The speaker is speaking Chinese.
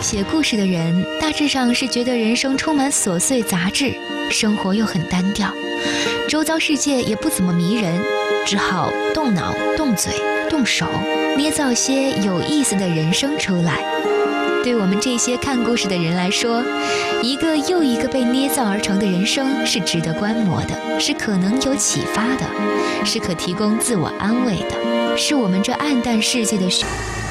写故事的人大致上是觉得人生充满琐碎杂质，生活又很单调，周遭世界也不怎么迷人，只好动脑、动嘴、动手，捏造些有意思的人生出来。对我们这些看故事的人来说，一个又一个被捏造而成的人生是值得观摩的，是可能有启发的，是可提供自我安慰的，是我们这暗淡世界的